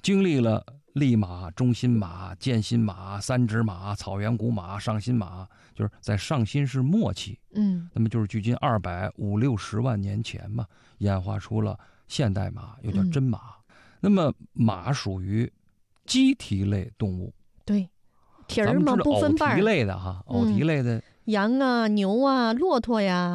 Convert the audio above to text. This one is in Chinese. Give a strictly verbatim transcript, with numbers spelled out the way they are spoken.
经历了利马、中心马、间心马、三指马、草原古马、上新马，就是在上新世末期， 嗯， 那么就是距今二百五六十万年前嘛，演化出了现代马，又叫真马。嗯、那么马属于鸡蹄类动物， 对，蹄儿嘛不分瓣儿。 偶蹄类的哈，偶蹄类的、 嗯、羊啊、牛啊、骆驼呀。